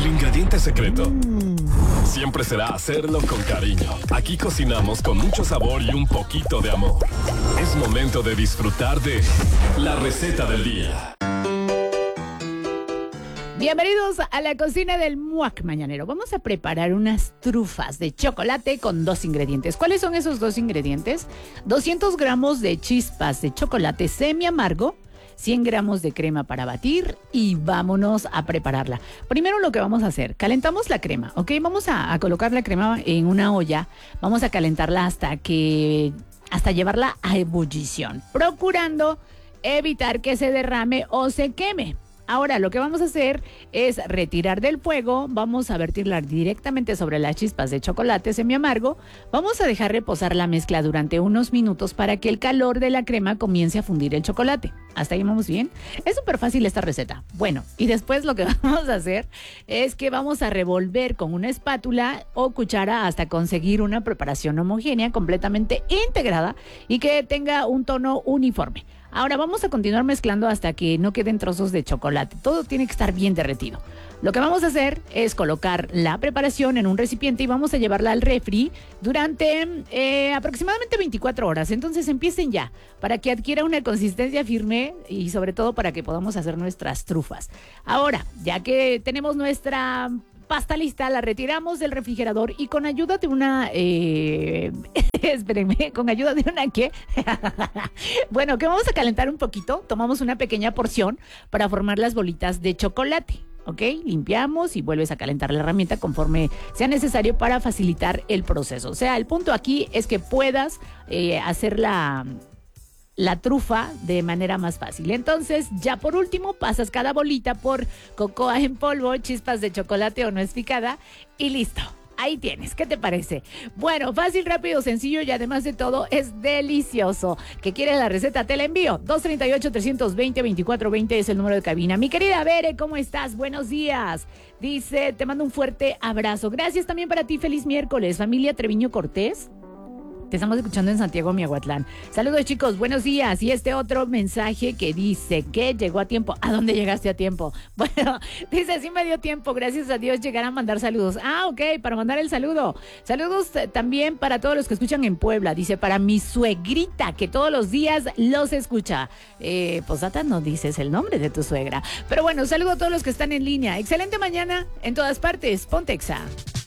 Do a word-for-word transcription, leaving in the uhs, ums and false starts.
El ingrediente secreto siempre será hacerlo con cariño. Aquí cocinamos con mucho sabor y un poquito de amor. Es momento de disfrutar de la receta del día. Bienvenidos a la cocina del Muac Mañanero. Vamos a preparar unas trufas de chocolate con dos ingredientes. ¿Cuáles son esos dos ingredientes? doscientos gramos de chispas de chocolate semi amargo, cien gramos de crema para batir y vámonos a prepararla. Primero lo que vamos a hacer, calentamos la crema, ¿ok? Vamos a, a colocar la crema en una olla, vamos a calentarla hasta que, hasta llevarla a ebullición, procurando evitar que se derrame o se queme. Ahora lo que vamos a hacer es retirar del fuego, vamos a vertirla directamente sobre las chispas de chocolate semi amargo, vamos a dejar reposar la mezcla durante unos minutos para que el calor de la crema comience a fundir el chocolate. ¿Hasta ahí vamos bien? Es súper fácil esta receta. Bueno, y después lo que vamos a hacer es que vamos a revolver con una espátula o cuchara hasta conseguir una preparación homogénea, completamente integrada y que tenga un tono uniforme. Ahora vamos a continuar mezclando hasta que no queden trozos de chocolate. Todo tiene que estar bien derretido. Lo que vamos a hacer es colocar la preparación en un recipiente y vamos a llevarla al refri durante eh, aproximadamente veinticuatro horas. Entonces empiecen ya para que adquiera una consistencia firme y sobre todo para que podamos hacer nuestras trufas. Ahora, ya que tenemos nuestra pasta lista, la retiramos del refrigerador y con ayuda de una... Eh, espérenme, ¿con ayuda de una qué? Bueno, que vamos a calentar un poquito, tomamos una pequeña porción para formar las bolitas de chocolate, ¿ok? Limpiamos y vuelves a calentar la herramienta conforme sea necesario para facilitar el proceso. O sea, el punto aquí es que puedas eh, hacer la... la trufa de manera más fácil. Entonces, ya por último, pasas cada bolita por cocoa en polvo, chispas de chocolate o nuez picada y listo. Ahí tienes, ¿qué te parece? Bueno, fácil, rápido, sencillo y además de todo es delicioso. ¿Qué quieres la receta? Te la envío. dos treinta y ocho, trescientos veinte, veinticuatro veinte es el número de cabina. Mi querida Bere, ¿cómo estás? Buenos días. Dice, te mando un fuerte abrazo. Gracias también para ti, feliz miércoles. Familia Treviño Cortés. Te estamos escuchando en Santiago, Miahuatlán. Saludos, chicos, buenos días. Y este otro mensaje que dice que llegó a tiempo. ¿A dónde llegaste a tiempo? Bueno, dice, sí me dio tiempo, gracias a Dios, llegar a mandar saludos. Ah, ok, para mandar el saludo. Saludos eh, también para todos los que escuchan en Puebla. Dice, para mi suegrita, que todos los días los escucha. Eh, Posata, no dices el nombre de tu suegra. Pero bueno, saludo a todos los que están en línea. Excelente mañana en todas partes. Ponte Exa.